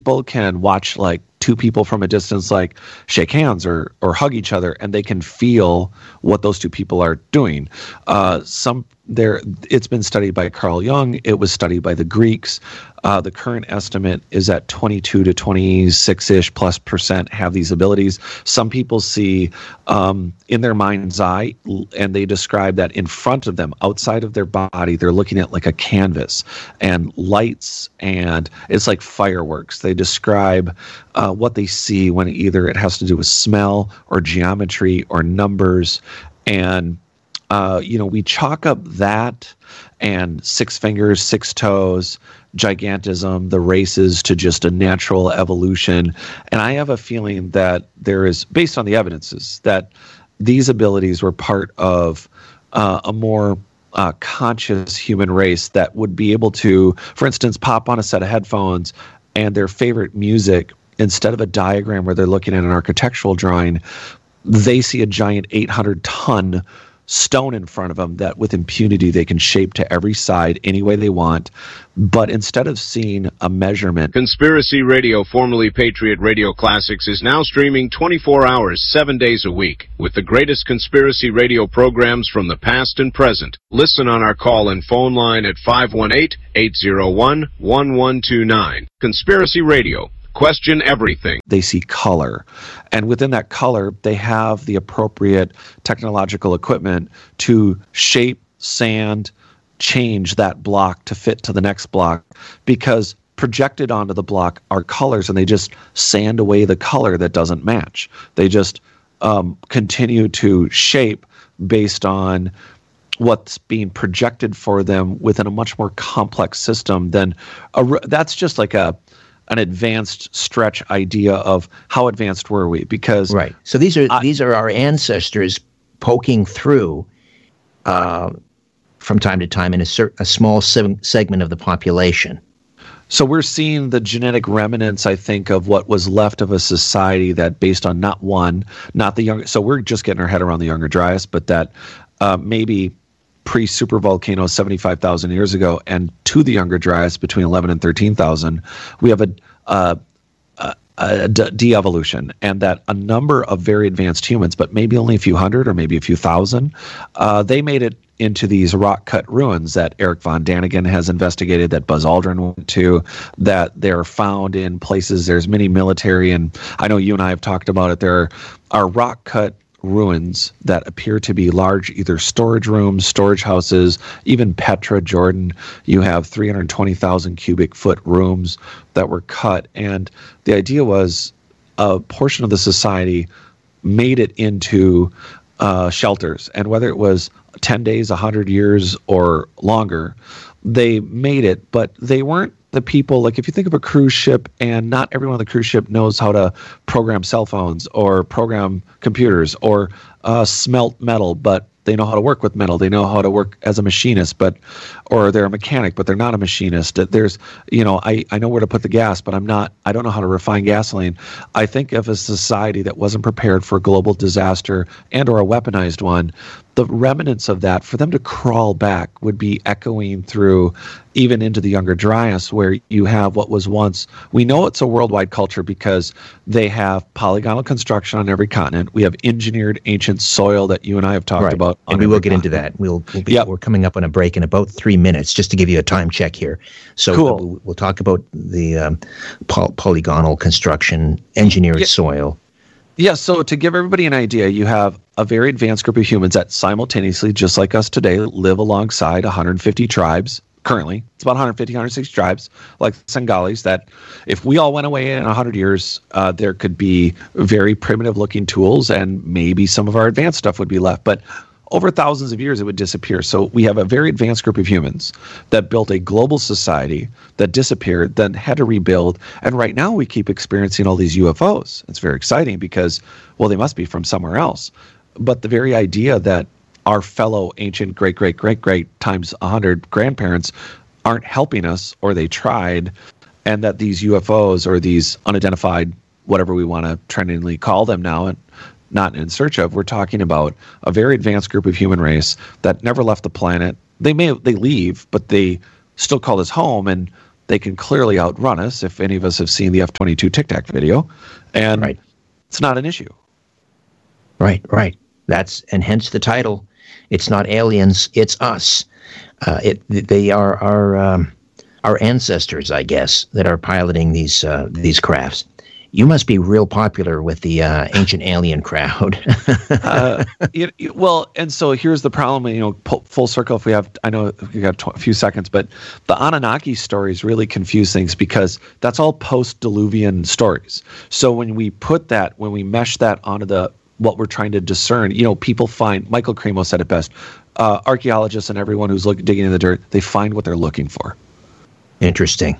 can watch like two people from a distance like shake hands or hug each other, and they can feel what those two people are doing. It's been studied by Carl Jung. It was studied by the Greeks. The current estimate is that 22 to 26-ish plus % have these abilities. Some people see in their mind's eye, and they describe that in front of them, outside of their body, they're looking at like a canvas and lights, and it's like fireworks. They describe what they see when either it has to do with smell or geometry or numbers. And we chalk up that and 6 fingers, 6 toes, gigantism, the races to just a natural evolution. And I have a feeling that there is, based on the evidences, that these abilities were part of a more conscious human race that would be able to, for instance, pop on a set of headphones and their favorite music, instead of a diagram where they're looking at an architectural drawing, they see a giant 800-ton stone in front of them that with impunity they can shape to every side any way they want. But instead of seeing a measurement... Conspiracy Radio, formerly Patriot Radio Classics, is now streaming 24 hours, 7 days a week, with the greatest conspiracy radio programs from the past and present. Listen on our call and phone line at 518-801-1129. Conspiracy Radio. Question everything. They see color. And within that color, they have the appropriate technological equipment to shape, sand, change that block to fit to the next block, because projected onto the block are colors, and they just sand away the color that doesn't match. They just continue to shape based on what's being projected for them within a much more complex system than that's just like an advanced stretch idea of how advanced were we, because right. So these are our ancestors poking through from time to time in a small segment of the population. So we're seeing the genetic remnants, I think, of what was left of a society that based on not the younger. So we're just getting our head around the Younger Dryas, but that maybe pre-supervolcano 75,000 years ago and to the Younger Dryas between 11 and 13,000, we have a de-evolution, and that a number of very advanced humans, but maybe only a few hundred or maybe a few thousand, they made it into these rock-cut ruins that Eric von Daniken has investigated, that Buzz Aldrin went to, that they're found in places. There's many military, and I know you and I have talked about it, there are rock-cut ruins that appear to be large, either storage rooms, storage houses, even Petra, Jordan. You have 320,000 cubic foot rooms that were cut. And the idea was a portion of the society made it into shelters. And whether it was 10 days, 100 years, or longer, they made it, but they weren't the people, like if you think of a cruise ship, and not everyone on the cruise ship knows how to program cell phones or program computers or smelt metal, but they know how to work with metal. They know how to work as a machinist, or they're a mechanic, but they're not a machinist. There's, I know where to put the gas, but I don't know how to refine gasoline. I think of a society that wasn't prepared for a global disaster and or a weaponized one. The remnants of that, for them to crawl back, would be echoing through even into the Younger Dryas, where you have what was once, we know it's a worldwide culture because they have polygonal construction on every continent. We have engineered ancient soil that you and I have talked about. And we will get into that. We're coming up on a break in about 3 minutes, just to give you a time check here. So cool. We'll talk about the polygonal construction, engineered soil. Yeah, so to give everybody an idea, you have a very advanced group of humans that simultaneously, just like us today, live alongside 150 tribes. Currently, it's about 150, 160 tribes, like Sengalis, that if we all went away in 100 years, there could be very primitive-looking tools, and maybe some of our advanced stuff would be left. But over thousands of years, it would disappear. So we have a very advanced group of humans that built a global society that disappeared, then had to rebuild. And right now we keep experiencing all these UFOs. It's very exciting because, well, they must be from somewhere else. But the very idea that our fellow ancient great times 100 grandparents aren't helping us, or they tried, and that these UFOs or these unidentified, whatever we want to trendingly call them now, and not in search of, we're talking about a very advanced group of human race that never left the planet. They leave, but they still call this home, and They can clearly outrun us if any of us have seen the F-22 Tic Tac video, and it's not an issue. Right. And hence the title. It's not aliens, it's us. They are our ancestors, I guess, that are piloting these crafts. You must be real popular with the ancient alien crowd. Well, and so here's the problem. Full circle. If we have, I know we got a few seconds, but the Anunnaki stories really confuse things because that's all post-Diluvian stories. So when we mesh that onto what we're trying to discern, people find. Michael Cremo said it best. Archaeologists and everyone who's digging in the dirt, they find what they're looking for. Interesting.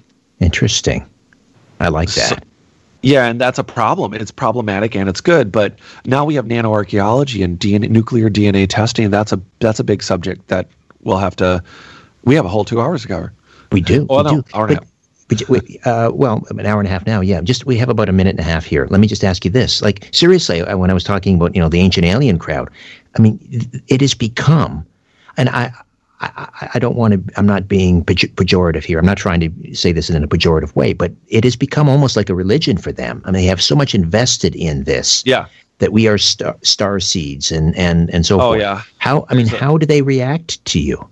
I like that. So, yeah, and that's a problem. It's problematic and it's good, but now we have nanoarchaeology and nuclear DNA testing. That's a big subject that we have a whole 2 hours to cover. We do. Hour and a half. Well, an hour and a half now. Yeah, we have about a minute and a half here. Let me just ask you this: like, seriously, when I was talking about the ancient alien crowd, I mean, it has become, and I don't want to. I'm not being pejorative here. I'm not trying to say this in a pejorative way, but it has become almost like a religion for them. I mean, they have so much invested in this. Yeah. That we are star seeds and so forth. Oh yeah. How do they react to you?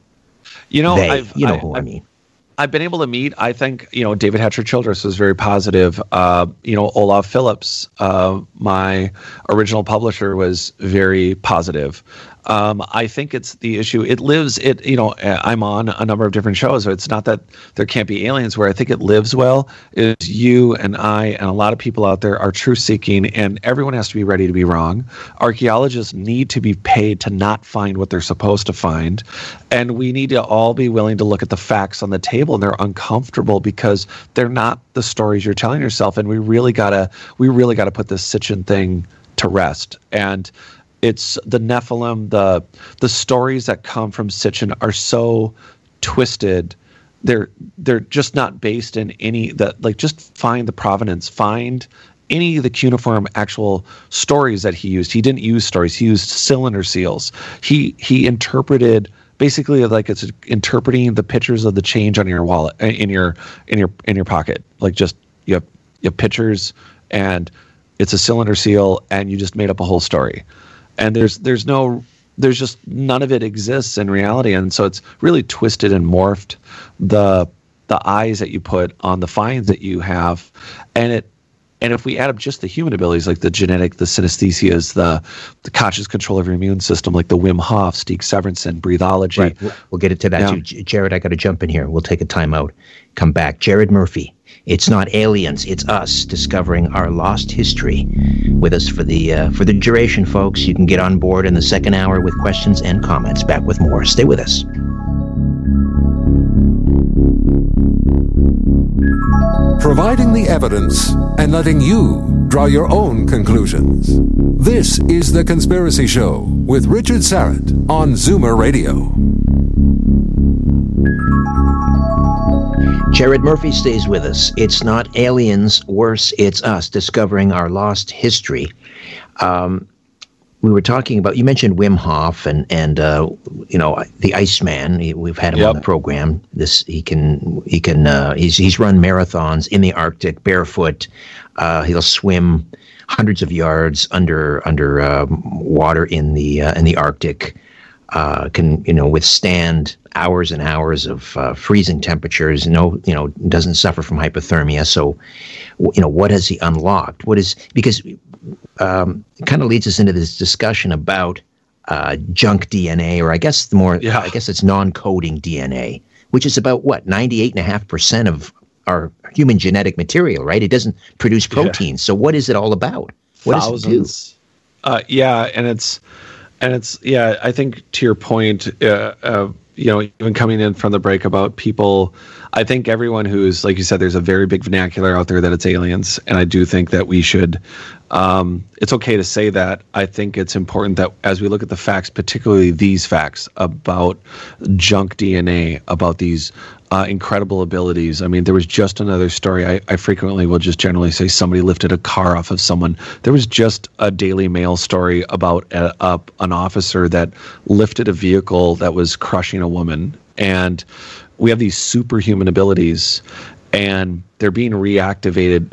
I mean. I've been able to meet, I think, David Hatcher Childress was very positive. Olaf Phillips, my original publisher, was very positive. I think it's the issue. I'm on a number of different shows, so it's not that there can't be aliens. Where I think it lives well is you and I and a lot of people out there are truth seeking, and everyone has to be ready to be wrong. Archaeologists need to be paid to not find what they're supposed to find, and we need to all be willing to look at the facts on the table, and they're uncomfortable because they're not the stories you're telling yourself, and we really gotta put this Sitchin thing to rest. And it's the Nephilim, the stories that come from Sitchin are so twisted. They're just not based in any that, like, just find the provenance, find any of the cuneiform actual stories that he used. He didn't use stories. He used cylinder seals. He interpreted basically like it's interpreting the pictures of the change on your wallet in your pocket. Like, just you have pictures and it's a cylinder seal and you just made up a whole story. And there's just none of it exists in reality, and so it's really twisted and morphed the eyes that you put on the finds that you have, and if we add up just the human abilities, like the genetic, the synesthesias, the conscious control of your immune system, like the Wim Hof, Stig Severinsen, breathology. Right. We'll get into that too. Jared, I got to jump in here. We'll take a time out. Come back. Jared Murphy. It's not aliens, it's us discovering our lost history. With us for the duration, folks. You can get on board in the second hour with questions and comments. Back with more. Stay with us. Providing the evidence and letting you draw your own conclusions. This is The Conspiracy Show with Richard Syrett on Zoomer Radio. Jared Murphy stays with us. It's not aliens, worse, it's us discovering our lost history. We were talking about, you mentioned Wim Hof and the Iceman. We've had him on the program. He's run marathons in the Arctic barefoot. He'll swim hundreds of yards under water in the Arctic. Can withstand hours and hours of freezing temperatures. Doesn't suffer from hypothermia. So, what has he unlocked? Because it kind of leads us into this discussion about junk DNA, or I guess it's non-coding DNA, which is about 98.5% of our human genetic material, right? It doesn't produce proteins. So what is it all about? What does it do? I think to your point, even coming in from the break about people, I think everyone who's, like you said, there's a very big vernacular out there that it's aliens. And I do think that we should, it's okay to say that. I think it's important that as we look at the facts, particularly these facts about junk DNA, about these incredible abilities. I mean, there was just another story. I frequently will just generally say somebody lifted a car off of someone. There was just a Daily Mail story about an officer that lifted a vehicle that was crushing a woman. And we have these superhuman abilities. and they're being reactivated.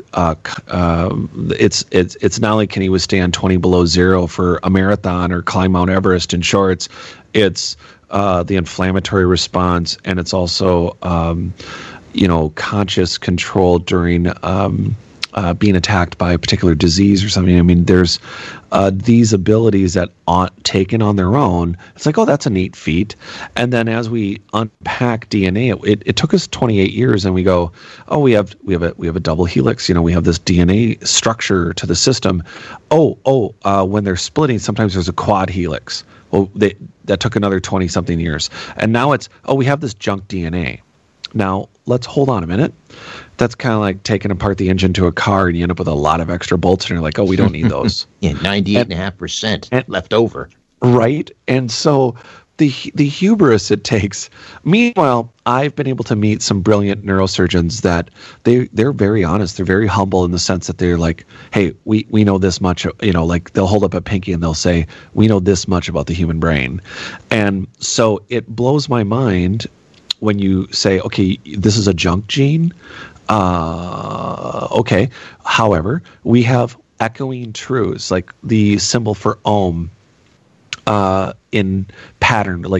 It's not only can he withstand 20 below zero for a marathon or climb Mount Everest in shorts, it's the inflammatory response, and it's also conscious control during being attacked by a particular disease or something. I mean, there's these abilities that taken on their own, it's like, oh, that's a neat feat. And then as we unpack DNA, it took us 28 years, and we go, oh, we have a double helix. We have this DNA structure to the system. When they're splitting, sometimes there's a quad helix. Well, that took another 20 something years, and now it's, we have this junk DNA. Now, let's hold on a minute. That's kind of like taking apart the engine to a car, and you end up with a lot of extra bolts, and you're like, oh, we don't need those. Yeah, 98.5% left over. Right? And so the hubris it takes. Meanwhile, I've been able to meet some brilliant neurosurgeons that they're very honest. They're very humble in the sense that they're like, hey, we know this much, like they'll hold up a pinky and they'll say, we know this much about the human brain. And so it blows my mind when you say, okay, this is a junk gene. Okay. However, we have echoing truths, like the symbol for ohm in pattern, like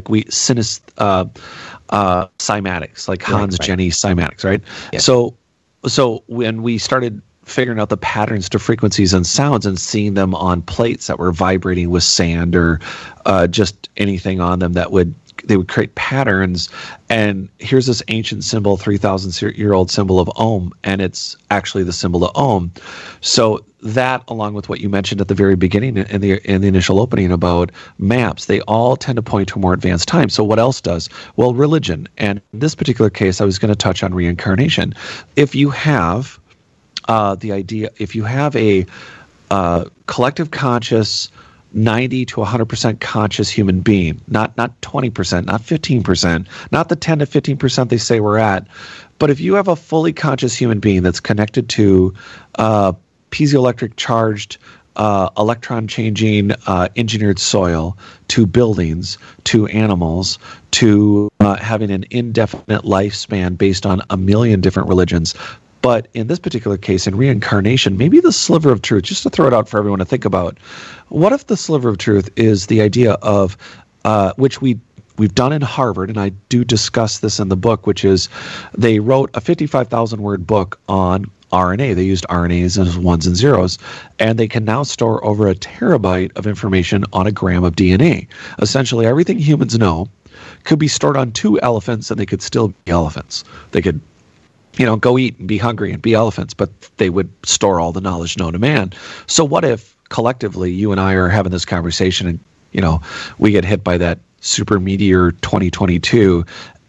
cymatics, like Hans Jenny cymatics, right? Yeah. So when we started figuring out the patterns to frequencies and sounds and seeing them on plates that were vibrating with sand or just anything on them they would create patterns, and here's this ancient symbol, 3,000-year-old symbol of ohm, and it's actually the symbol of ohm. So that, along with what you mentioned at the very beginning in the initial opening about maps, they all tend to point to a more advanced time. So what else does? Well, religion. And in this particular case, I was going to touch on reincarnation. If you have if you have a collective conscious 90 to 100% conscious human being, not 20%, not 15%, not the 10 to 15% they say we're at, but if you have a fully conscious human being that's connected to piezoelectric charged electron changing engineered soil, to buildings, to animals, to having an indefinite lifespan based on a million different religions. But in this particular case, in reincarnation, maybe the sliver of truth, just to throw it out for everyone to think about, what if the sliver of truth is the idea of, which we've done in Harvard, and I do discuss this in the book, which is they wrote a 55,000-word book on RNA. They used RNAs as ones and zeros, and they can now store over a terabyte of information on a gram of DNA. Essentially, everything humans know could be stored on 2 elephants, and they could still be elephants. They could go eat and be hungry and be elephants, but they would store all the knowledge known to man. So what if collectively you and I are having this conversation and, we get hit by that super meteor 2022,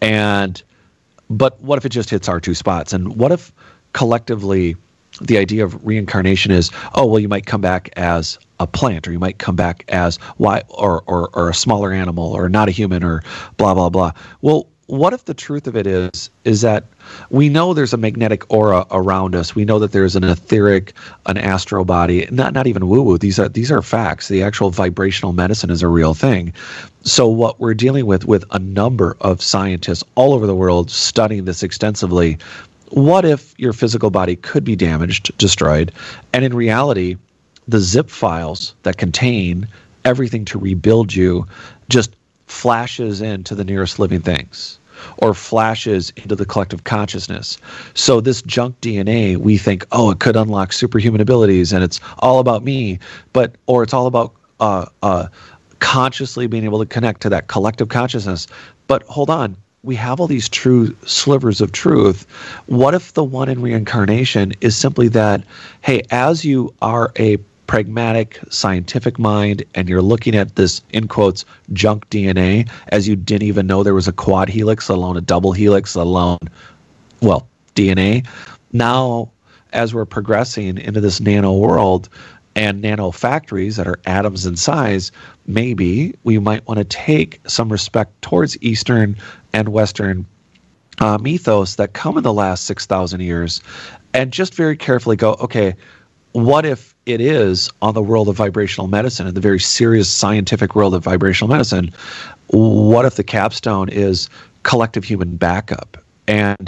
but what if it just hits our 2 spots? And what if collectively the idea of reincarnation is, you might come back as a plant, or you might come back as or a smaller animal, or not a human, or blah, blah, blah. Well, what if the truth of it is that we know there's a magnetic aura around us. We know that there's an etheric, an astral body, not even woo-woo. These are facts. The actual vibrational medicine is a real thing. So what we're dealing with a number of scientists all over the world studying this extensively, what if your physical body could be damaged, destroyed, and in reality, the zip files that contain everything to rebuild you just flashes into the nearest living things, or flashes into the collective consciousness. So this junk DNA, we think, it could unlock superhuman abilities, and it's all about me, or it's all about consciously being able to connect to that collective consciousness. But hold on, we have all these true slivers of truth. What if the one in reincarnation is simply that, hey, as you are a pragmatic scientific mind and you're looking at this, in quotes, junk DNA, as you didn't even know there was a quad helix, let alone a double helix, let alone, DNA. Now, as we're progressing into this nano world and nano factories that are atoms in size, maybe we might want to take some respect towards Eastern and Western mythos that come in the last 6,000 years and just very carefully go, okay, what if it is on the world of vibrational medicine, in the very serious scientific world of vibrational medicine? What if the capstone is collective human backup? And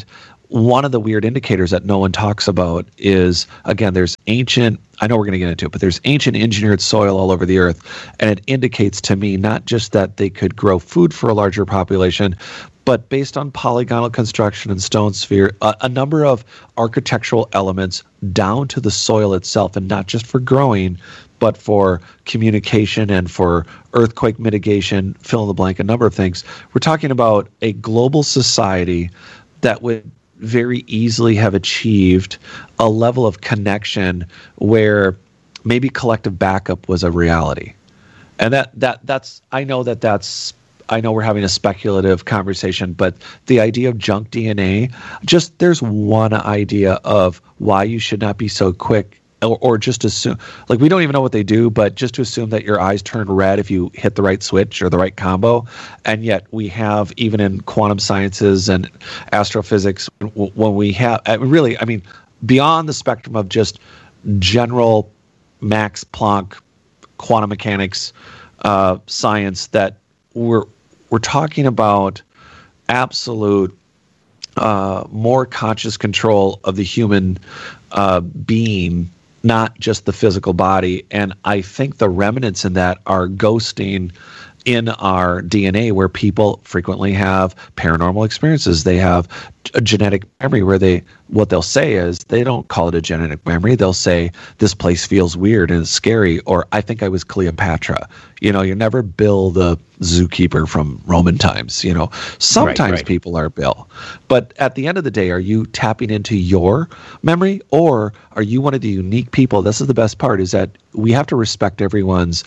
one of the weird indicators that no one talks about is, again, there's ancient, I know we're going to get into it, but there's ancient engineered soil all over the earth. And it indicates to me not just that they could grow food for a larger population, but based on polygonal construction and stone sphere, a number of architectural elements down to the soil itself, and not just for growing, but for communication and for earthquake mitigation, fill in the blank, a number of things. We're talking about a global society that would very easily have achieved a level of connection where maybe collective backup was a reality. And that's I know we're having a speculative conversation, but the idea of junk DNA, just there's one idea of why you should not be so quick or just assume, like, we don't even know what they do, but just to assume that your eyes turn red if you hit the right switch or the right combo. And yet we have, even in quantum sciences and astrophysics, when we have, really, I mean, beyond the spectrum of just general Max Planck quantum mechanics science, that we're talking about absolute more conscious control of the human being, not just the physical body. And I think the remnants in that are ghosting in our DNA, where people frequently have paranormal experiences. They have a genetic memory where what they'll say is, they don't call it a genetic memory. They'll say, this place feels weird and it's scary, or I think I was Cleopatra. You're never Bill the zookeeper from Roman times. Sometimes right. People are Bill. But at the end of the day, are you tapping into your memory, or are you one of the unique people? This is the best part, is that we have to respect everyone's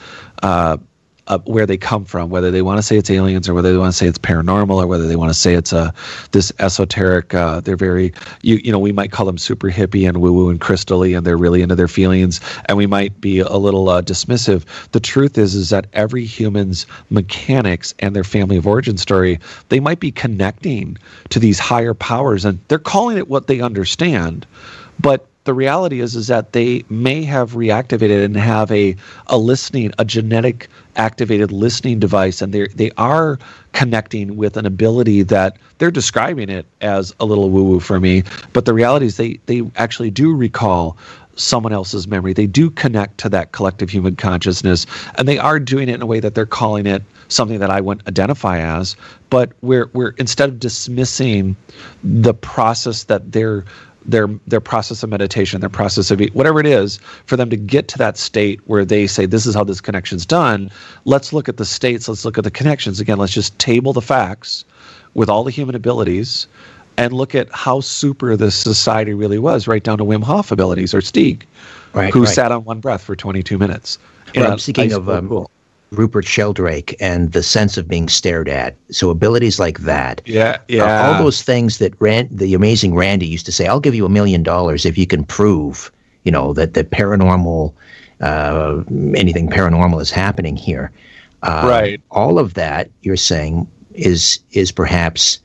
where they come from, whether they want to say it's aliens, or whether they want to say it's paranormal, or whether they want to say it's this esoteric. They're very, we might call them super hippie and woo-woo and crystally, and they're really into their feelings, and we might be a little dismissive. The truth is that every human's mechanics and their family of origin story, they might be connecting to these higher powers, and they're calling it what they understand, but the reality is that they may have reactivated and have a genetic activated listening device, and they are connecting with an ability that they're describing it as a little woo-woo for me. But the reality is they actually do recall someone else's memory. They do connect to that collective human consciousness, and they are doing it in a way that they're calling it something that I wouldn't identify as. But we're instead of dismissing the process that their process of meditation, their process of whatever it is, for them to get to that state where they say, this is how this connection's done. Let's look at the states. Let's look at the connections. Again, let's just table the facts with all the human abilities and look at how super this society really was, right down to Wim Hof abilities, or Stieg, who sat on one breath for 22 minutes. Well, I'm thinking of Rupert Sheldrake and the sense of being stared at. So abilities like that. Yeah. All those things that the amazing Randy used to say, I'll give you $1 million if you can prove, that the paranormal, anything paranormal is happening here. Right. All of that, you're saying, is perhaps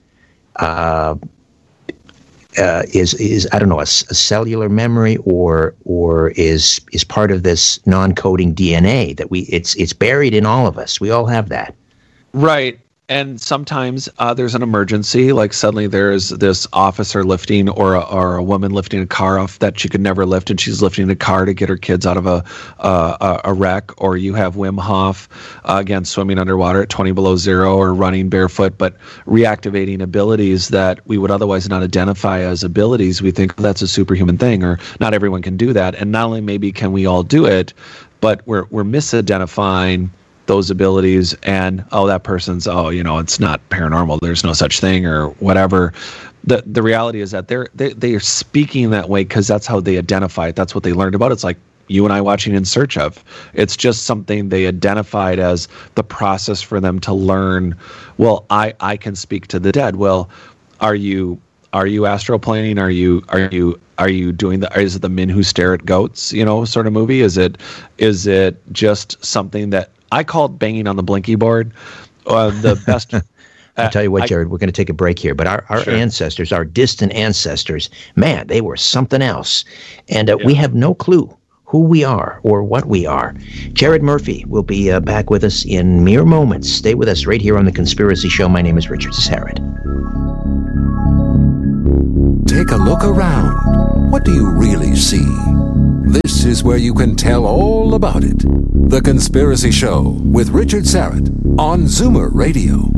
is I don't know, a cellular memory, or is part of this non-coding DNA that it's buried in all of us. We all have that. Right. And sometimes there's an emergency, like suddenly there's this officer lifting or a woman lifting a car off that she could never lift, and she's lifting a car to get her kids out of a wreck. Or you have Wim Hof, again, swimming underwater at 20 below zero, or running barefoot, but reactivating abilities that we would otherwise not identify as abilities. We think that's a superhuman thing, or not everyone can do that. And not only maybe can we all do it, but we're misidentifying those abilities, and that person's it's not paranormal, there's no such thing, or whatever. The reality is that they are speaking that way because that's how they identify it. That's what they learned about. It's like you and I watching In Search Of. It's just something they identified as the process for them to learn. Well, I can speak to the dead. Well, are you astroplaning? Are you doing is it the men who stare at goats, sort of movie? Is it just something that I call it banging on the blinky board? The best. I'll tell you what, Jared, we're going to take a break here, but our sure. ancestors, our distant ancestors, man, they were something else. And we have no clue who we are or what we are. Jared Murphy will be back with us in mere moments. Stay with us right here on The Conspiracy Show. My name is Richard Syrett. Take a look around. What do you really see? This is where you can tell all about it. The Conspiracy Show with Richard Syrett on Zoomer Radio.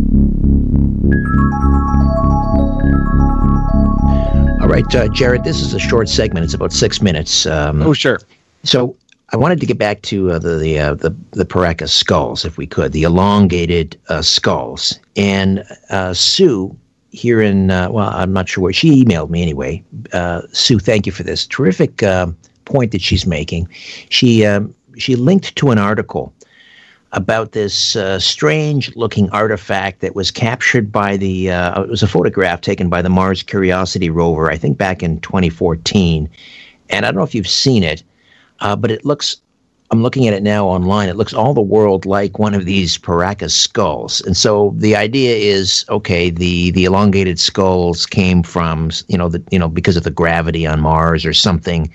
All right, Jared, this is a short segment. It's about 6 minutes. Oh, sure. So I wanted to get back to the Paracas skulls, if we could, the elongated skulls. And Sue here in, I'm not sure where, she emailed me anyway. Sue, thank you for this terrific point that she's making. She linked to an article about this strange-looking artifact that was captured by it was a photograph taken by the Mars Curiosity rover, I think back in 2014. And I don't know if you've seen it, but it looks, I'm looking at it now online, it looks all the world like one of these Paracas skulls. And so the idea is, okay, the elongated skulls came from, because of the gravity on Mars or something.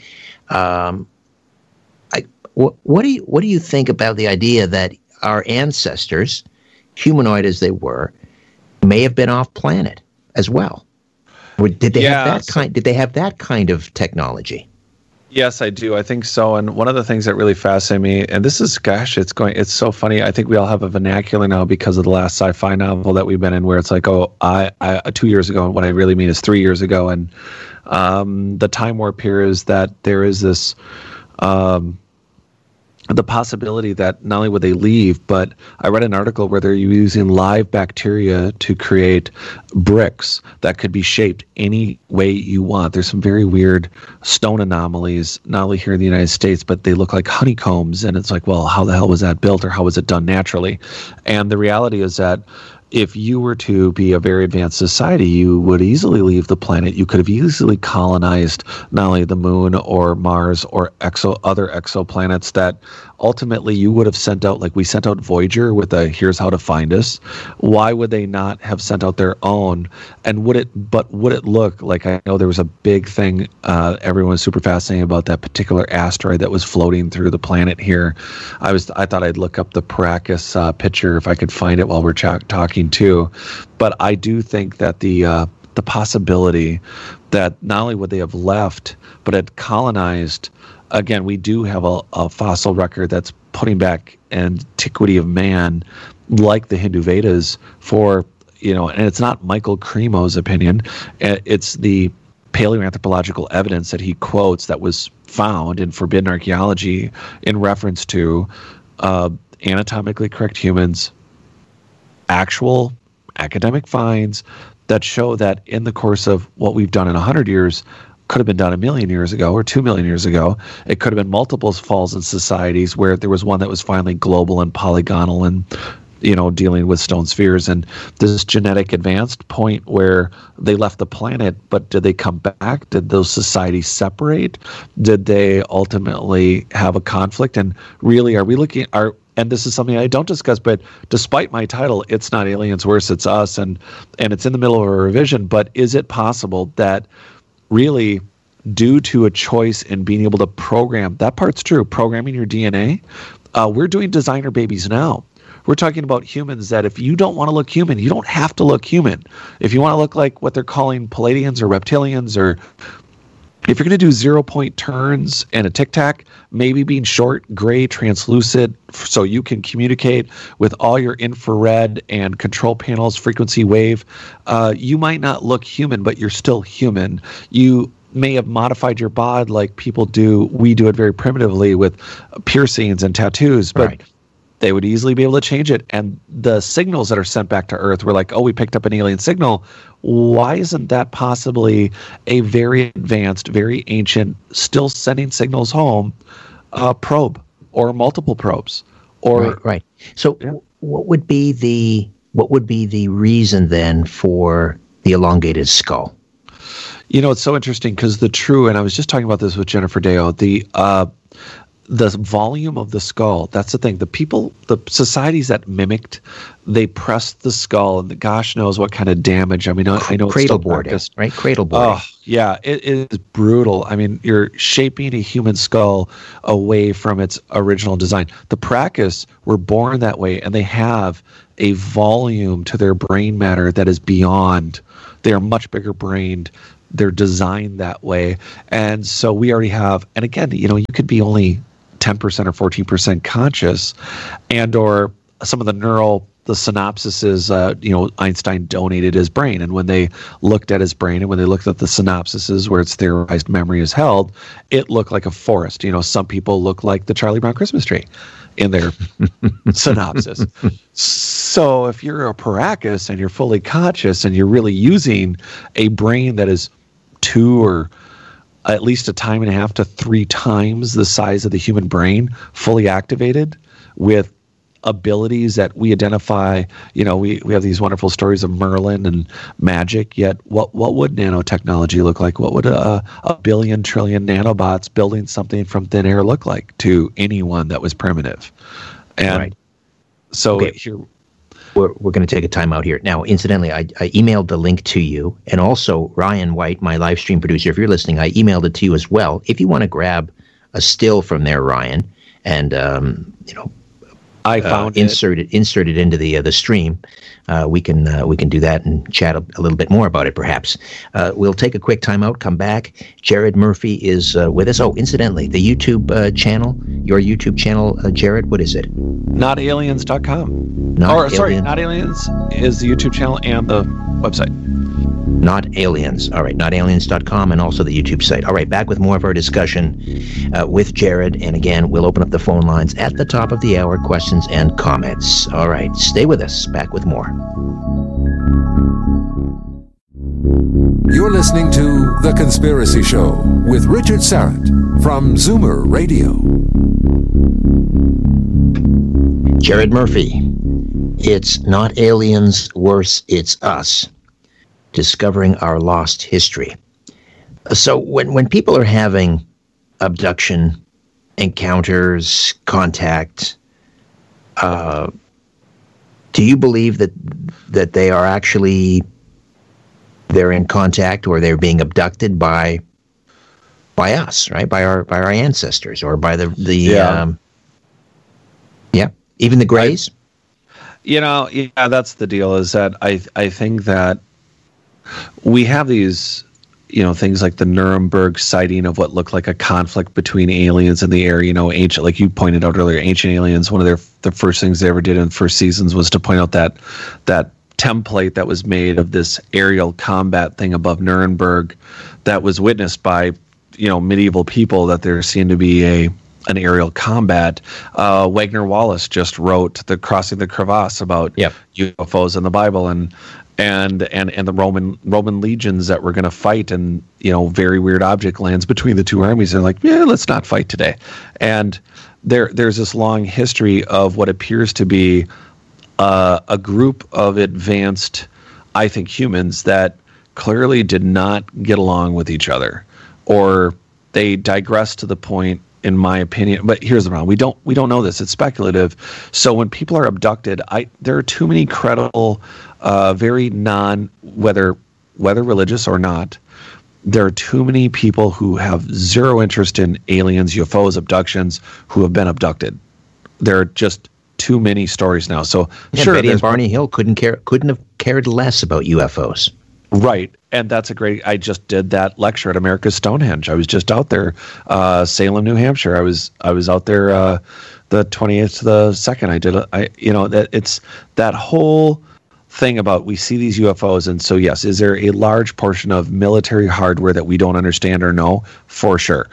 What do you think about the idea that our ancestors, humanoid as they were, may have been off planet as well? Did they have that kind of technology? Yes, I do. I think so. And one of the things that really fascinated me, and this is, it's so funny. I think we all have a vernacular now because of the last sci-fi novel that we've been in, where it's like, 2 years ago, and what I really mean is 3 years ago. And the time warp here is that there is this, the possibility that not only would they leave, but I read an article where they're using live bacteria to create bricks that could be shaped any way you want. There's some very weird stone anomalies, not only here in the United States, but they look like honeycombs. And it's like, well, how the hell was that built, or how was it done naturally? And the reality is that if you were to be a very advanced society, you would easily leave the planet. You could have easily colonized not only the moon or Mars or other exoplanets that ultimately you would have sent out, like we sent out Voyager with a here's how to find us. Why would they not have sent out their own? And would it look like, I know there was a big thing, everyone was super fascinated about that particular asteroid that was floating through the planet here. I thought I'd look up the Paracas picture if I could find it while we're talking too. But I do think that the possibility that not only would they have left, but had colonized. Again, we do have a fossil record that's putting back antiquity of man, like the Hindu Vedas, and it's not Michael Cremo's opinion. It's the paleoanthropological evidence that he quotes that was found in Forbidden Archaeology in reference to anatomically correct humans, actual academic finds that show that in the course of what we've done in 100 years, could have been done 1 million years ago or 2 million years ago. It could have been multiple falls in societies where there was one that was finally global and polygonal and, dealing with stone spheres. And this genetic advanced point where they left the planet, but did they come back? Did those societies separate? Did they ultimately have a conflict? And really, are we looking, and this is something I don't discuss, but despite my title, It's Not Aliens, Worse, It's Us, and it's in the middle of a revision, but is it possible that really, due to a choice in being able to program, that part's true, programming your DNA, we're doing designer babies now. We're talking about humans that if you don't want to look human, you don't have to look human. If you want to look like what they're calling Palladians or reptilians, or if you're going to do 0-point turns and a tic-tac, maybe being short, gray, translucent, so you can communicate with all your infrared and control panels, frequency wave, you might not look human, but you're still human. You may have modified your bod like people do. We do it very primitively with piercings and tattoos, but right. They would easily be able to change it. And the signals that are sent back to Earth were like, oh, we picked up an alien signal. Why isn't that possibly a very advanced, very ancient, still sending signals home probe or multiple probes? Or right. So yeah. What would be the reason then for the elongated skull? It's so interesting because and I was just talking about this with Jennifer Deo, the volume of the skull, that's the thing. The societies that mimicked, they pressed the skull, and gosh knows what kind of damage. I mean, I know cradle boarding, right? Cradle boarding. Oh, yeah, it is brutal. I mean, you're shaping a human skull away from its original design. The Paracas were born that way, and they have a volume to their brain matter that is beyond. They are much bigger brained they're designed that way. And so we already have, and again, you could be only 10% or 14% conscious, and or some of the synopsises, Einstein donated his brain. And when they looked at his brain and when they looked at the synopsises where its theorized memory is held, it looked like a forest. Some people look like the Charlie Brown Christmas tree in their synopsis. So if you're a Paracus and you're fully conscious and you're really using a brain that is 2 or at least a 1.5 to 3 times the size of the human brain, fully activated with abilities that we identify, we have these wonderful stories of Merlin and magic, yet what would nanotechnology look like? What would a billion trillion nanobots building something from thin air look like to anyone that was primitive? And right. So okay. here we're going to take a time out here. Now, incidentally, I emailed the link to you, and also Ryan White, my live stream producer, if you're listening, I emailed it to you as well. If you want to grab a still from there, Ryan, and I found insert it into the stream. We can do that and chat a little bit more about it, perhaps. We'll take a quick time out, come back. Jared Murphy is with us. Oh, incidentally, the YouTube channel, your YouTube channel, Jared, what is it? NotAliens.com. Not Aliens is the YouTube channel and the website. Not Aliens. All right, NotAliens.com and also the YouTube site. All right, back with more of our discussion with Jared. And again, we'll open up the phone lines at the top of the hour, questions and comments. All right, stay with us. Back with more. You're listening to The Conspiracy Show with Richard Syrett from Zoomer Radio. Jared Murphy. It's not aliens, worse, it's us. Discovering our lost history. So when people are having abduction, encounters, contact, do you believe that they are actually they're in contact or they're being abducted by us, right? By our ancestors or by even the Greys? That's the deal, is that I think that we have these, things like the Nuremberg sighting of what looked like a conflict between aliens in the air. Ancient, like you pointed out earlier, ancient aliens. One of the first things they ever did in the first seasons was to point out that template that was made of this aerial combat thing above Nuremberg, that was witnessed by medieval people, that there seemed to be an aerial combat. Wagner Wallace just wrote the Crossing the Crevasse about UFOs in the Bible and the Roman legions that were going to fight, and very weird object lands between the two armies. They're like, let's not fight today. And there's this long history of what appears to be a group of advanced, I think, humans that clearly did not get along with each other, or they digressed to the point, in my opinion. But here's the problem: we don't know this. It's speculative. So when people are abducted, there are too many credible, very whether religious or not, there are too many people who have zero interest in aliens, UFOs, abductions, who have been abducted. There are just too many stories now. So sure, Betty and Barney Hill couldn't have cared less about UFOs. Right. And that's I just did that lecture at America's Stonehenge. I was just out there, Salem, New Hampshire. I was out there the 20th to the 2nd. It's that whole thing about, we see these UFOs, and so yes, is there a large portion of military hardware that we don't understand or know? For sure.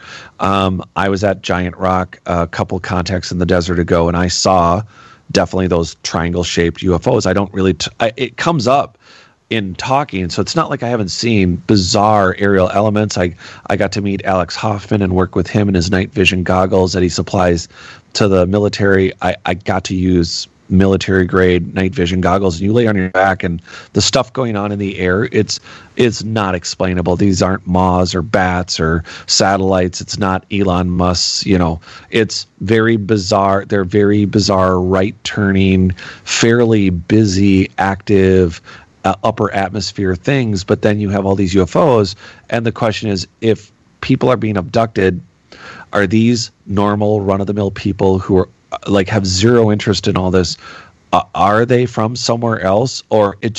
I was at Giant Rock a couple contacts in the desert ago, and I saw definitely those triangle-shaped UFOs. I don't really it comes up in talking, so it's not like I haven't seen bizarre aerial elements. I got to meet Alex Hoffman and work with him in his night vision goggles that he supplies to the military. I got to use military grade night vision goggles, and you lay on your back, and the stuff going on in the air, it's not explainable. These aren't moths or bats or satellites. It's not Elon Musk's, it's very bizarre. They're very bizarre, right turning, fairly busy, active, upper atmosphere things. But then you have all these UFOs, and the question is, if people are being abducted, are these normal run-of-the-mill people who are have zero interest in all this? Are they from somewhere else, or it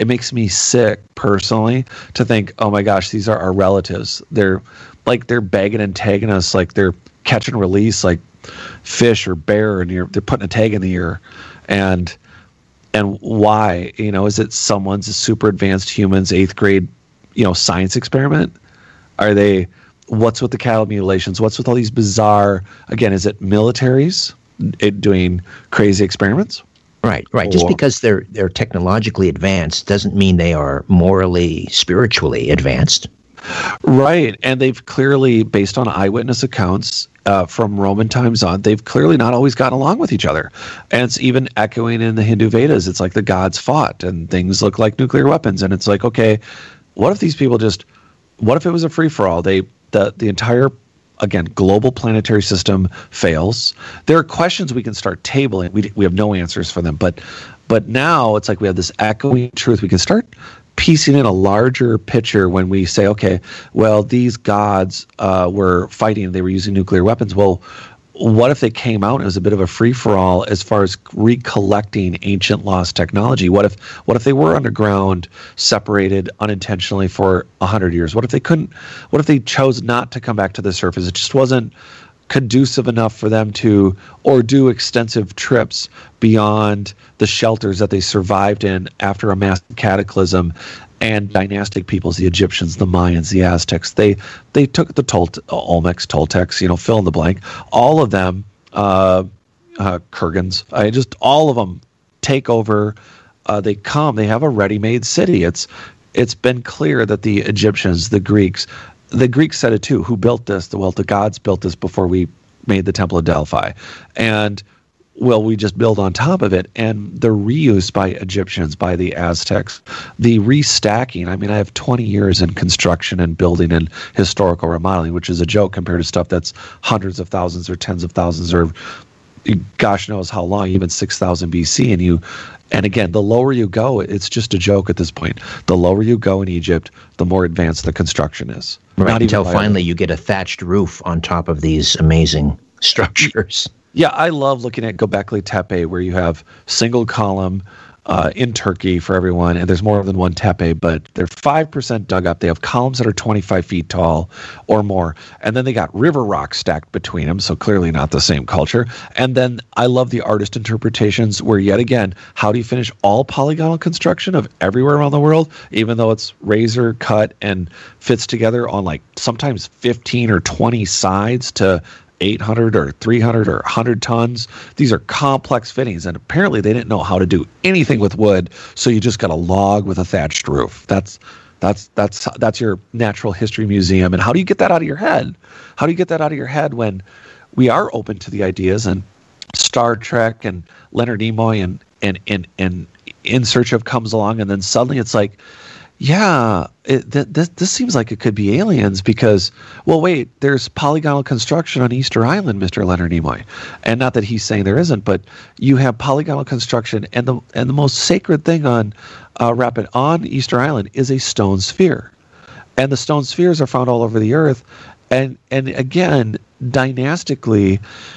it makes me sick personally to think, oh my gosh, these are our relatives. They're bagging and tagging us like they're catch and release, like fish or bear, and they're putting a tag in the ear. And why? Is it someone's super advanced humans 8th grade, science experiment? Are they? What's with the cattle mutilations? What's with all these bizarre? Again, is it militaries doing crazy experiments? Right. Just because they're technologically advanced doesn't mean they are morally, spiritually advanced. Right, and they've clearly, based on eyewitness accounts from Roman times on, they've clearly not always gotten along with each other. And it's even echoing in the Hindu Vedas. It's like the gods fought, and things look like nuclear weapons. And it's like, okay, what if these people what if it was a free-for-all? The entire, again, global planetary system fails. There are questions we can start tabling. We have no answers for them. But now it's like we have this echoing truth. We can start piecing in a larger picture when we say, okay, well, these gods were fighting, they were using nuclear weapons. Well, what if they came out and it was a bit of a free-for-all as far as recollecting ancient lost technology? What if they were underground, separated unintentionally for 100 years? What if they chose not to come back to the surface? It just wasn't conducive enough for them to, or do extensive trips beyond the shelters that they survived in after a massive cataclysm. And dynastic peoples, the Egyptians, the Mayans, the Aztecs, they took the Olmecs, Toltecs, fill in the blank. All of them, Kurgans, all of them take over. They have a ready-made city. It's been clear that the Egyptians, the Greeks said it too. Who built this? The gods built this before we made the Temple of Delphi. And we just build on top of it. And the reuse by Egyptians, by the Aztecs, the restacking. I mean, I have 20 years in construction and building and historical remodeling, which is a joke compared to stuff that's hundreds of thousands or tens of thousands or gosh knows how long, even 6,000 BC. And again, the lower you go, it's just a joke at this point. The lower you go in Egypt, the more advanced the construction is. Right, until finally you get a thatched roof on top of these amazing structures. Yeah, I love looking at Göbekli Tepe, where you have single column in Turkey for everyone, and there's more than one tepe, but they're 5% dug up. They have columns that are 25 feet tall or more, and then they got river rock stacked between them, so clearly not the same culture. And then I love the artist interpretations where, yet again, how do you finish all polygonal construction of everywhere around the world, even though it's razor cut and fits together on like sometimes 15 or 20 sides to 800 or 300 or 100 tons. These are complex fittings, and apparently they didn't know how to do anything with wood, so you just got a log with a thatched roof. That's your natural history museum. And how do you get that out of your head? How do you get that out of your head when we are open to the ideas, and Star Trek and Leonard Nimoy and In Search of comes along, and then suddenly it's like, yeah, this seems like it could be aliens because, well, wait, there's polygonal construction on Easter Island, Mr. Leonard Nimoy. And not that he's saying there isn't, but you have polygonal construction, and the most sacred thing on Easter Island is a stone sphere. And the stone spheres are found all over the earth. And again, dynastically,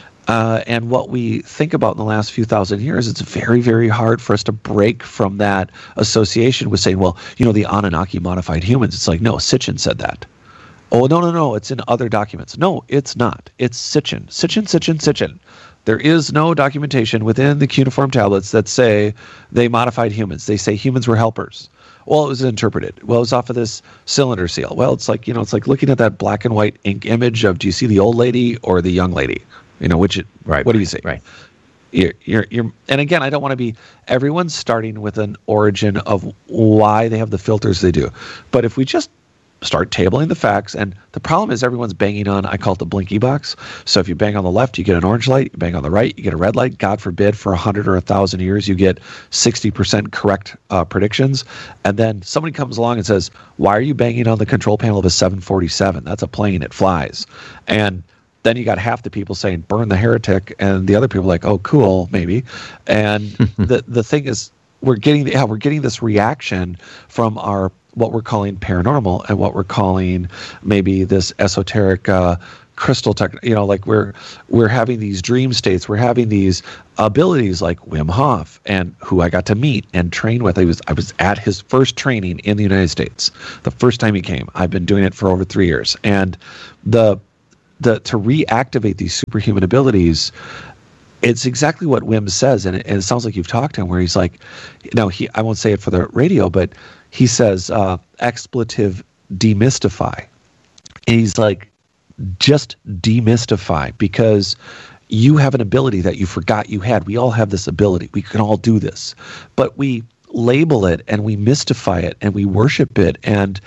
and what we think about in the last few thousand years, it's very, very hard for us to break from that association with saying, well, the Anunnaki modified humans. It's like, no, Sitchin said that. Oh, no, it's in other documents. No, it's not. It's Sitchin. There is no documentation within the cuneiform tablets that say they modified humans. They say humans were helpers. Well, it was interpreted. Well, it was off of this cylinder seal. Well, it's like, it's like looking at that black and white ink image of, do you see the old lady or the young lady? Right. What do you say? Right. You're, and again, I don't want to be, everyone's starting with an origin of why they have the filters they do. But if we just start tabling the facts, and the problem is everyone's banging on, I call it the blinky box. So if you bang on the left, you get an orange light. You bang on the right, you get a red light. God forbid, for 100 or 1,000 years, you get 60% correct predictions. And then somebody comes along and says, why are you banging on the control panel of a 747? That's a plane. It flies. And then you got half the people saying, burn the heretic, and the other people like, oh, cool, maybe. And the thing is, we're getting this reaction from our what we're calling paranormal and what we're calling maybe this esoteric crystal tech, like we're having these dream states, we're having these abilities like Wim Hof, and who I got to meet and train with. I was at his first training in the United States, the first time he came. I've been doing it for over 3 years, and to reactivate these superhuman abilities, it's exactly what Wim says, and it sounds like you've talked to him, where he's like, I won't say it for the radio, but he says expletive demystify. And he's like, just demystify, because you have an ability that you forgot you had. We all have this ability. We can all do this. But we label it and we mystify it and we worship it. And,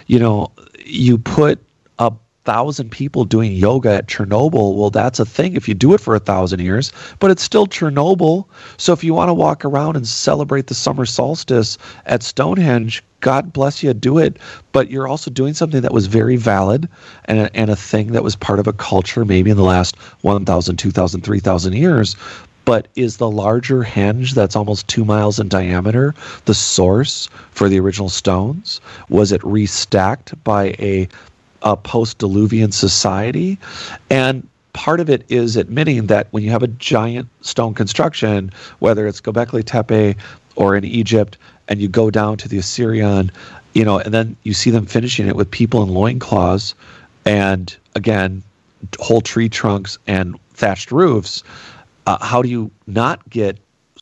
you put 1,000 people doing yoga at Chernobyl. Well, that's a thing if you do it for 1,000 years, but it's still Chernobyl. So if you want to walk around and celebrate the summer solstice at Stonehenge, God bless you, do it. But you're also doing something that was very valid and a thing that was part of a culture maybe in the last 1,000, 2,000, 3,000 years. But is the larger henge that's almost 2 miles in diameter the source for the original stones? Was it restacked by a post-Diluvian society? And part of it is admitting that when you have a giant stone construction, whether it's Göbekli Tepe or in Egypt, and you go down to the Assyrian, and then you see them finishing it with people in loincloths and, again, whole tree trunks and thatched roofs, how do you not get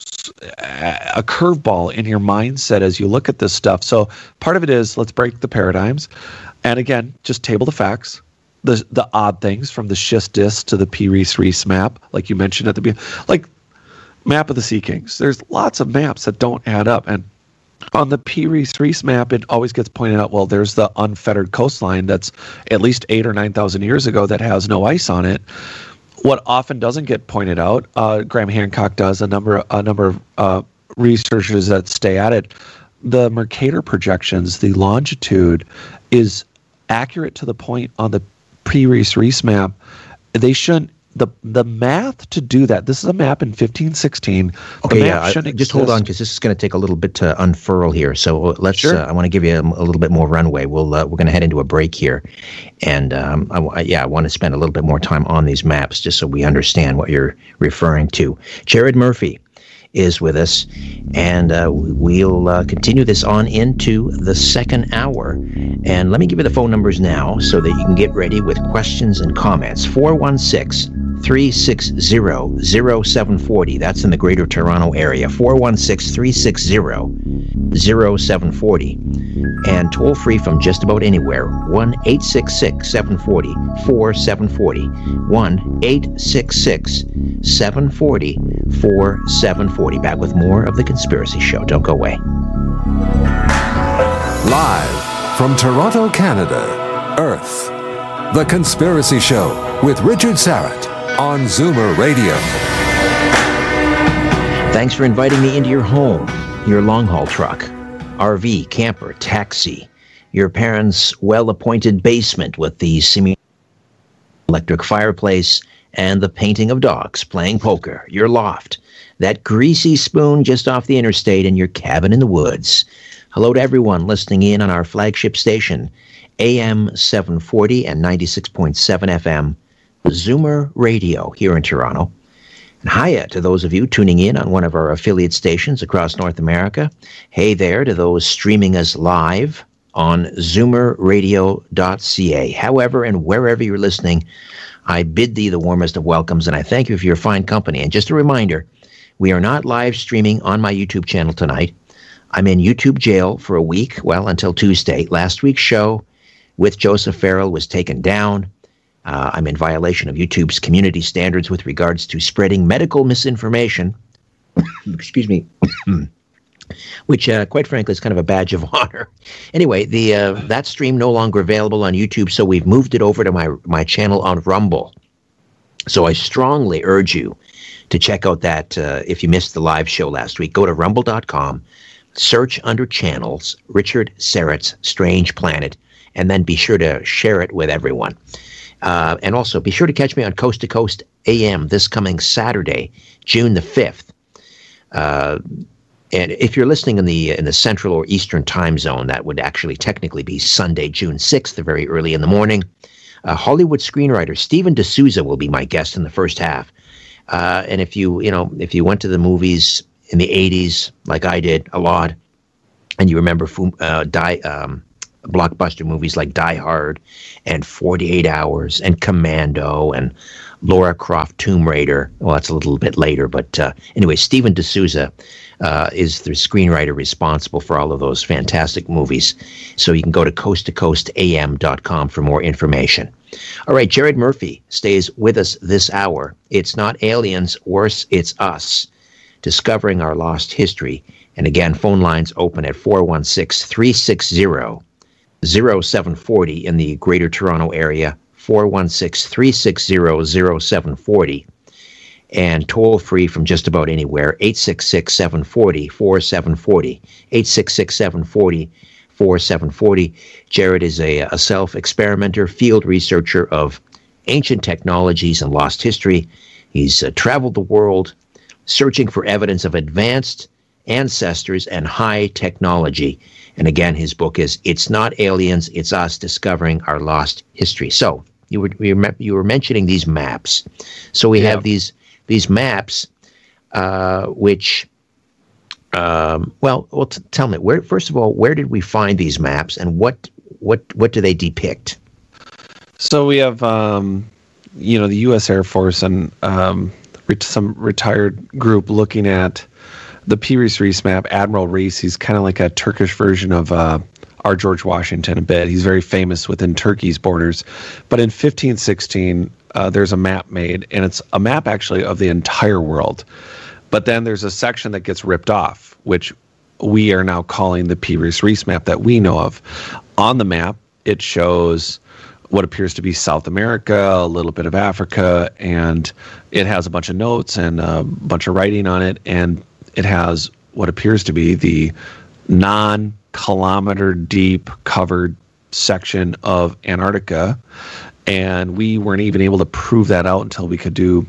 a curveball in your mindset as you look at this stuff? So part of it is, let's break the paradigms. And again, just table the facts, the odd things, from the schist disc to the P-Reese map, like you mentioned at the beginning, like map of the Sea Kings. There's lots of maps that don't add up. And on the P-Reese map, it always gets pointed out, well, there's the unfettered coastline that's at least 8,000 or 9,000 years ago that has no ice on it. What often doesn't get pointed out, Graham Hancock does, a number of researchers that stay at it, the Mercator projections, the longitude is accurate to the point on the P-Reese map. They shouldn't, the math to do that, this is a map in 1516. Okay, just hold on, because this is going to take a little bit to unfurl here. So let's. Sure. I want to give you a little bit more runway. We're going to head into a break here, and I want to spend a little bit more time on these maps just so we understand what you're referring to. Jared Murphy is with us, and we'll continue this on into the second hour. And let me give you the phone numbers now so that you can get ready with questions and comments. 416-360-0740. That's in the Greater Toronto area. 416-360-0740. And toll free from just about anywhere. 1-866-740-4740. 1-866-740-4740. Back with more of The Conspiracy Show. Don't go away. Live from Toronto, Canada, Earth. The Conspiracy Show with Richard Syrett on Zoomer Radio. Thanks for inviting me into your home, your long-haul truck, RV, camper, taxi, your parents' well-appointed basement with the semi-electric fireplace and the painting of dogs playing poker, your loft, that greasy spoon just off the interstate, and your cabin in the woods. Hello to everyone listening in on our flagship station, AM 740 and 96.7 FM, Zoomer Radio here in Toronto. And hiya to those of you tuning in on one of our affiliate stations across North America. Hey there to those streaming us live on zoomerradio.ca. However and wherever you're listening, I bid thee the warmest of welcomes, and I thank you for your fine company. And just a reminder, we are not live streaming on my YouTube channel tonight. I'm in YouTube jail for a week, well, until Tuesday. Last week's show with Joseph Farrell was taken down. I'm in violation of YouTube's community standards with regards to spreading medical misinformation. Excuse me. Which, quite frankly, is kind of a badge of honor. Anyway, that stream no longer available on YouTube, so we've moved it over to my channel on Rumble. So I strongly urge you to check out that. If you missed the live show last week, go to rumble.com, search under channels, Richard Syrett's Strange Planet, and then be sure to share it with everyone. And also, be sure to catch me on Coast to Coast AM this coming Saturday, June the 5th. And if you're listening in the Central or Eastern time zone, that would actually technically be Sunday, June 6th, very early in the morning. Hollywood screenwriter Steven D'Souza will be my guest in the first half. And if you went to the movies in the 80s, like I did a lot, and you remember blockbuster movies like Die Hard and 48 Hours and Commando and Lara Croft Tomb Raider. Well, that's a little bit later, but anyway, Steven D'Souza is the screenwriter responsible for all of those fantastic movies. So you can go to coasttocoastam.com for more information. All right, Jared Murphy stays with us this hour. It's not aliens, worse, it's us, discovering our lost history. And again, phone lines open at 416-360-0740 in the Greater Toronto area, 416-360-0740, and toll free from just about anywhere, 866-740-4740, 866-740-4740. Jared is a self-experimenter, field researcher of ancient technologies and lost history. He's traveled the world searching for evidence of advanced ancestors and high technology. And again, his book is It's Not Aliens, It's Us, Discovering Our Lost History. So you were mentioning these maps. So we have these maps, which, tell me, first of all, where did we find these maps, and what do they depict? So we have, the U.S. Air Force and some retired group looking at the P. Rees map. Admiral Rees, he's kind of like a Turkish version of our George Washington a bit. He's very famous within Turkey's borders. But in 1516, there's a map made, and it's a map actually of the entire world. But then there's a section that gets ripped off, which we are now calling the P. Rees map that we know of. On the map, it shows what appears to be South America, a little bit of Africa, and it has a bunch of notes and a bunch of writing on it, and it has what appears to be the non-kilometer deep covered section of Antarctica, and we weren't even able to prove that out until we could do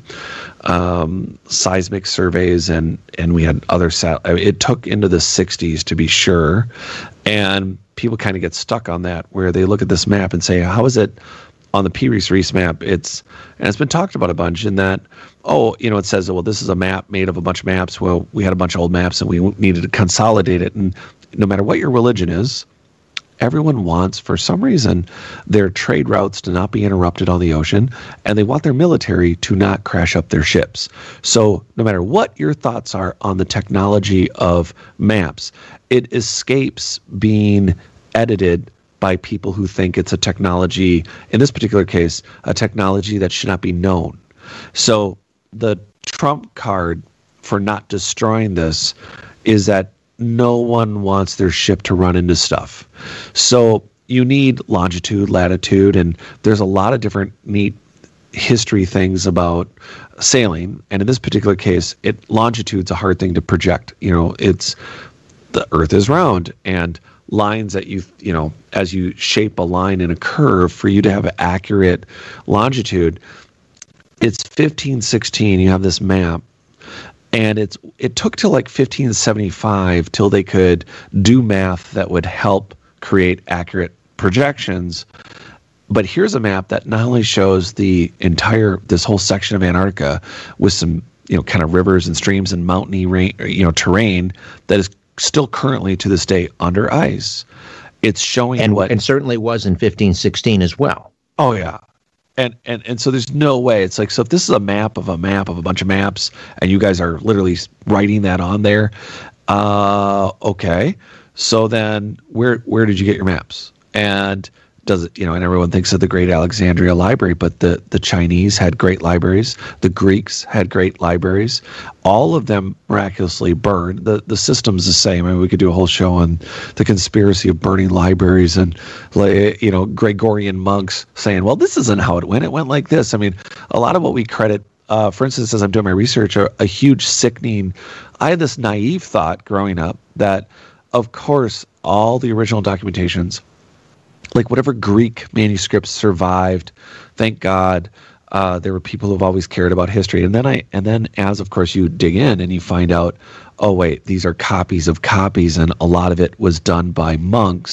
seismic surveys, and we had other it took into the 60s to be sure, and people kind of get stuck on that, where they look at this map and say, how is it on the P. Rees map? It's been talked about a bunch in that, it says, well, this is a map made of a bunch of maps. Well, we had a bunch of old maps and we needed to consolidate it. And no matter what your religion is, everyone wants, for some reason, their trade routes to not be interrupted on the ocean, and they want their military to not crash up their ships. So no matter what your thoughts are on the technology of maps, it escapes being edited by people who think it's a technology, in this particular case, a technology that should not be known. So the trump card for not destroying this is that no one wants their ship to run into stuff. So you need longitude, latitude, and there's a lot of different neat history things about sailing. And in this particular case, longitude's a hard thing to project. It's the Earth is round, and lines that as you shape a line in a curve, for you to have an accurate longitude, it's 1516. You have this map. And it took till like 1575 till they could do math that would help create accurate projections. But here's a map that not only shows this whole section of Antarctica with some, kind of rivers and streams and mountainy terrain that is still currently to this day under ice. It's showing and certainly was in 1516 as well. Oh yeah. And so there's no way. It's like, so if this is a map of a bunch of maps, and you guys are literally writing that on there, okay. So then where did you get your maps? And does it, and everyone thinks of the Great Alexandria Library, but the Chinese had great libraries. The Greeks had great libraries. All of them miraculously burned. The system's the same. I mean, we could do a whole show on the conspiracy of burning libraries and, Gregorian monks saying, well, this isn't how it went. It went like this. I mean, a lot of what we credit, for instance, as I'm doing my research, a huge sickening, I had this naive thought growing up that, of course, all the original documentations, like whatever Greek manuscripts survived, thank God, there were people who've always cared about history. And then as of course you dig in and you find out, oh wait, these are copies of copies, and a lot of it was done by monks.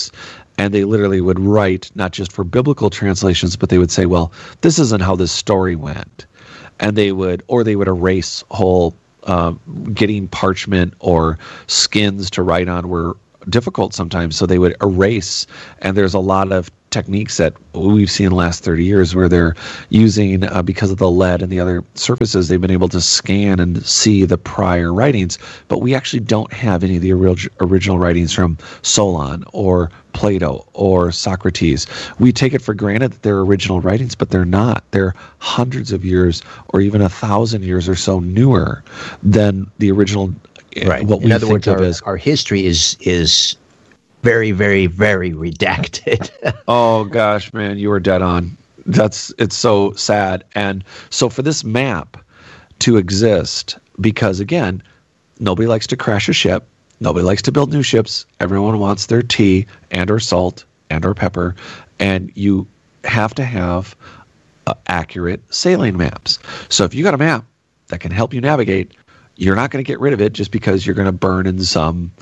And they literally would write, not just for biblical translations, but they would say, well, this isn't how this story went. And they would erase whole, getting parchment or skins to write on were difficult sometimes. So they would erase, and there's a lot of techniques that we've seen in the last 30 years where they're using, because of the lead and the other surfaces, they've been able to scan and see the prior writings, but we actually don't have any of the original writings from Solon or Plato or Socrates. We take it for granted that they're original writings, but they're not. They're hundreds of years or even 1,000 years or so newer than the original. Right. What in other words, our history is very, very, very redacted. Oh gosh, man, you were dead on. It's so sad. And so for this map to exist, because again, nobody likes to crash a ship, nobody likes to build new ships, everyone wants their tea and or salt and or pepper, and you have to have accurate sailing maps. So if you got a map that can help you navigate, you're not going to get rid of it just because you're going to burn in some,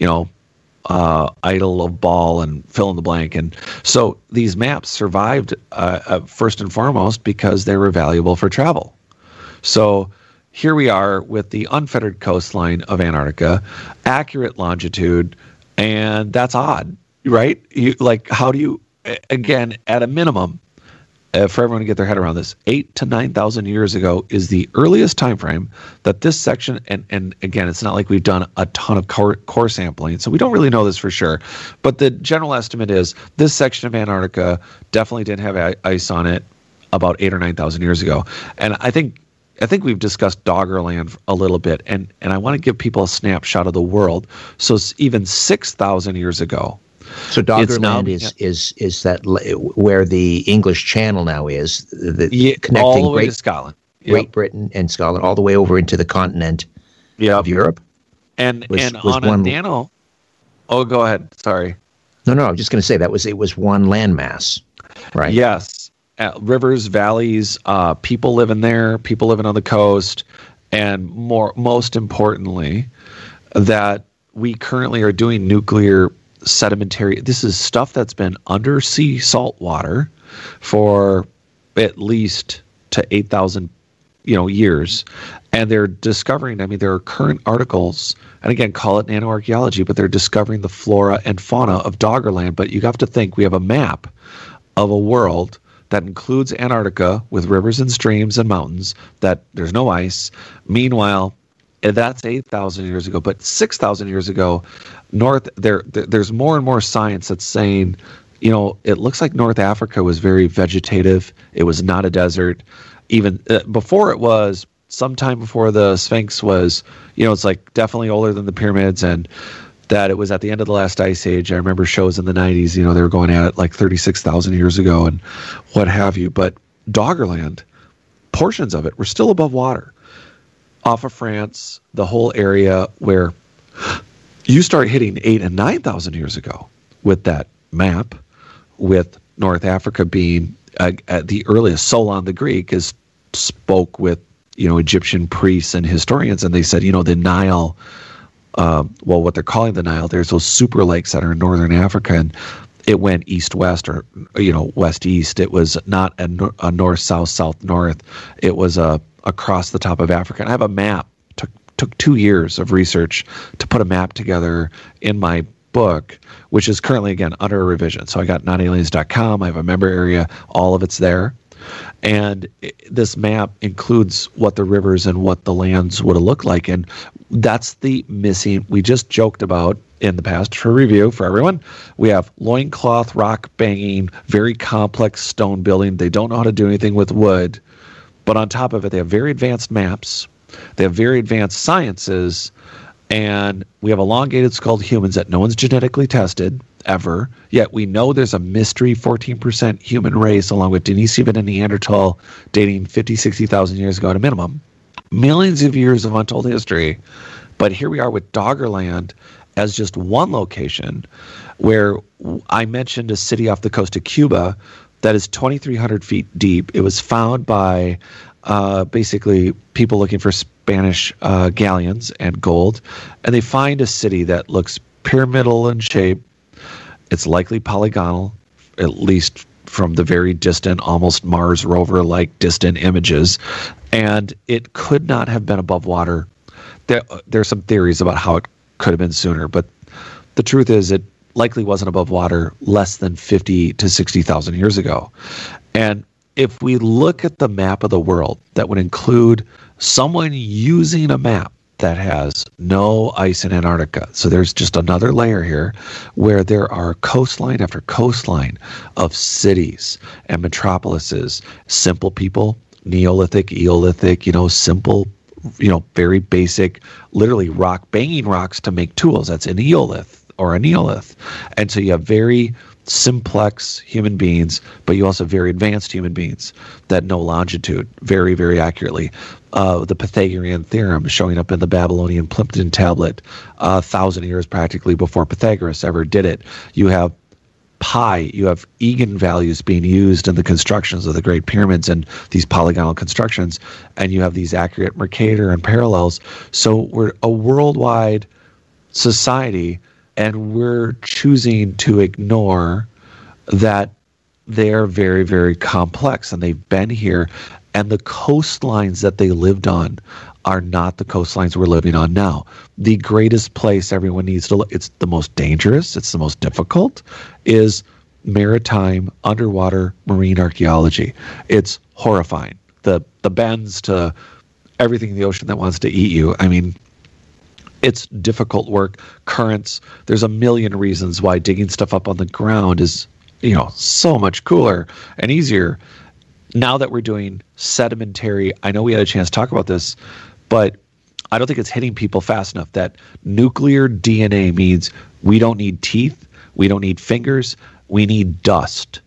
idol of ball and fill in the blank. And so these maps survived first and foremost because they were valuable for travel. So here we are with the unfettered coastline of Antarctica, accurate longitude, and that's odd, right? How do you, again, at a minimum, for everyone to get their head around this, 8,000 to 9,000 years ago is the earliest time frame that this section, and again, it's not like we've done a ton of core sampling, so we don't really know this for sure, but the general estimate is this section of Antarctica definitely didn't have ice on it about 8,000 or 9,000 years ago. And I think we've discussed Doggerland a little bit, and I want to give people a snapshot of the world. So even 6,000 years ago. So Doggerland is that where the English Channel now is, connecting all the way to Scotland, Great Britain and Scotland, all the way over into the continent of Europe. And on a nano. Oh, go ahead. Sorry. No, I'm just going to say it was one landmass, right? Yes. Rivers, valleys, people living there, people living on the coast, and most importantly, that we currently are doing nuclear sedimentary. This is stuff that's been undersea salt water for at least to 8,000 years, and they're discovering, there are current articles, and again, call it nanoarchaeology, but they're discovering the flora and fauna of Doggerland. But you have to think, we have a map of a world that includes Antarctica with rivers and streams and mountains, that there's no ice. Meanwhile, that's 8,000 years ago, but 6,000 years ago, there's more and more science that's saying, it looks like North Africa was very vegetative. It was not a desert. Even before it was, sometime before the Sphinx was, it's like definitely older than the pyramids, and that it was at the end of the last ice age. I remember shows in the 90s, they were going at it like 36,000 years ago and what have you. But Doggerland, portions of it were still above water. Off of France, the whole area where you start hitting 8,000 and 9,000 years ago with that map, with North Africa being at the earliest. Solon the Greek spoke with Egyptian priests and historians, and they said the Nile, what they're calling the Nile, there's those super lakes that are in northern Africa, and it went east-west or west-east. It was not a north-south, south-north. It was across the top of Africa. And I have a map. Took 2 years of research to put a map together in my book, which is currently, again, under a revision. So I got notaliens.com. I have a member area. All of it's there. And this map includes what the rivers and what the lands would have looked like. And that's the missing. We just joked about in the past for review for everyone. We have loincloth, rock banging, very complex stone building. They don't know how to do anything with wood. But on top of it, they have very advanced maps. They have very advanced sciences. And we have elongated skulled humans that no one's genetically tested ever. Yet we know there's a mystery 14% human race along with Denisovan and Neanderthal dating 50, 60,000 years ago at a minimum. Millions of years of untold history. But here we are with Doggerland as just one location where I mentioned a city off the coast of Cuba that is 2,300 feet deep. It was found by basically people looking for Spanish galleons and gold, and they find a city that looks pyramidal in shape. It's likely polygonal, at least from the very distant, almost Mars rover-like distant images, and it could not have been above water. There are some theories about how it could have been sooner, but the truth is it likely wasn't above water less than 50 to 60,000 years ago. And if we look at the map of the world, that would include someone using a map that has no ice in Antarctica. So there's just another layer here where there are coastline after coastline of cities and metropolises, simple people, Neolithic, Eolithic, simple, very basic, literally banging rocks to make tools. That's an Eolith or a Neolith. And so you have very simplex human beings, but you also have very advanced human beings that know longitude very, very accurately. The Pythagorean theorem showing up in the Babylonian Plimpton tablet 1,000 years practically before Pythagoras ever did it. You have pi, you have eigenvalues being used in the constructions of the Great Pyramids and these polygonal constructions, and you have these accurate Mercator and parallels. So we're a worldwide society, and we're choosing to ignore that they're very, very complex, and they've been here, and the coastlines that they lived on are not the coastlines we're living on now. The greatest place everyone needs to look, it's the most dangerous, it's the most difficult, is maritime, underwater, marine archaeology. It's horrifying. The bends to everything in the ocean that wants to eat you. I mean, it's difficult work. Currents, there's a million reasons why digging stuff up on the ground is, so much cooler and easier. Now that we're doing sedimentary, I know we had a chance to talk about this, but I don't think it's hitting people fast enough that nuclear DNA means we don't need teeth, we don't need fingers, we need dust.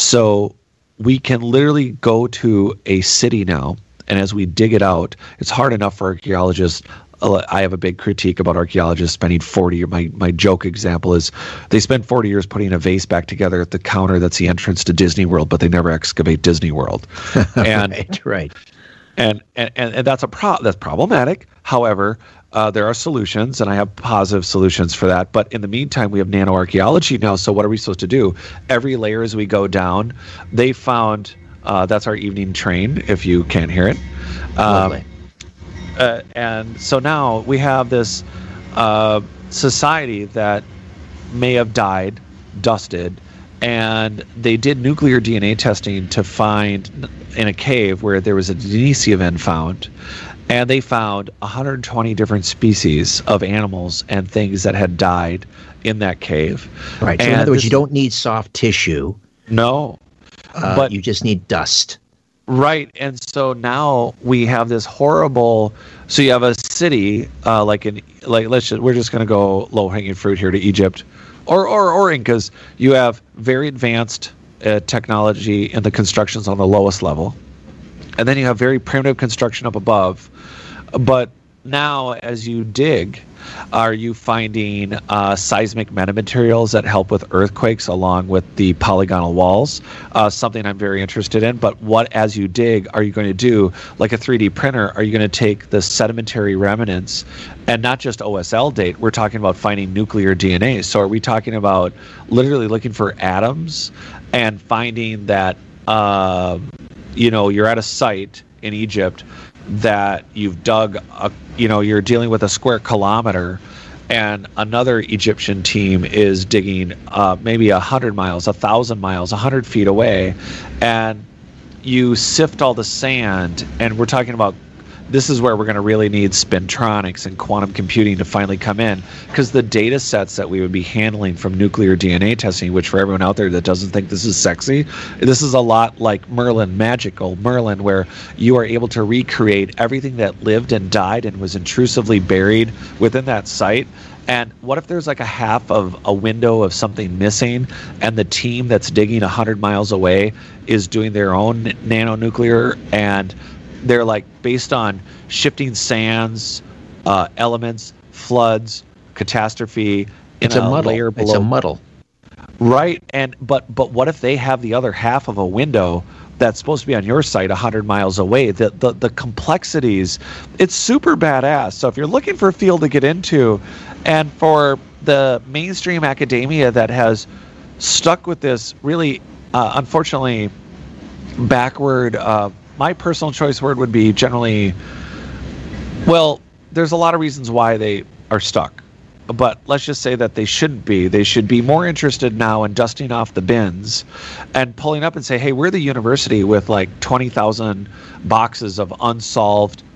So we can literally go to a city now, and as we dig it out, it's hard enough for archaeologists. I have a big critique about archaeologists spending 40 years. My joke example is they spend 40 years putting a vase back together at the counter that's the entrance to Disney World, but they never excavate Disney World. And, right. And that's that's problematic. However, there are solutions, and I have positive solutions for that. But in the meantime, we have nanoarchaeology now. So what are we supposed to do? Every layer as we go down, they found that's our evening train, if you can't hear it. Lovely. And so now we have this society that may have died, dusted, and they did nuclear DNA testing to find in a cave where there was a Denisovan found, and they found 120 different species of animals and things that had died in that cave. Right. So in other words, you don't need soft tissue. No. But you just need dust. Right, and so now we have this horrible. So you have a city we're just going to go low hanging fruit here to Egypt, or Incas. You have very advanced technology in the constructions on the lowest level, and then you have very primitive construction up above. But now, as you dig, are you finding seismic metamaterials that help with earthquakes along with the polygonal walls? Something I'm very interested in. But what, as you dig, are you going to do? Like a 3D printer, are you going to take the sedimentary remnants and not just OSL date? We're talking about finding nuclear DNA. So are we talking about literally looking for atoms and finding that, you're at a site in Egypt that you've dug, you're dealing with a square kilometer, and another Egyptian team is digging maybe 100 miles, 1,000 miles, 100 feet away, and you sift all the sand, and we're talking about this is where we're going to really need spintronics and quantum computing to finally come in, because the data sets that we would be handling from nuclear DNA testing, which for everyone out there that doesn't think this is sexy, this is a lot like Merlin, magical Merlin, where you are able to recreate everything that lived and died and was intrusively buried within that site. And what if there's like a half of a window of something missing, and the team that's digging 100 miles away is doing their own nanonuclear, and they're like based on shifting sands, elements, floods, catastrophe. It's a muddle. Layer below. It's a muddle. Right, but what if they have the other half of a window that's supposed to be on your site 100 miles away? The complexities, it's super badass. So if you're looking for a field to get into, and for the mainstream academia that has stuck with this really, unfortunately, backward. My personal choice word would be generally, well, there's a lot of reasons why they are stuck. But let's just say that they shouldn't be. They should be more interested now in dusting off the bins and pulling up and say, hey, we're the university with like 20,000 boxes of unsolved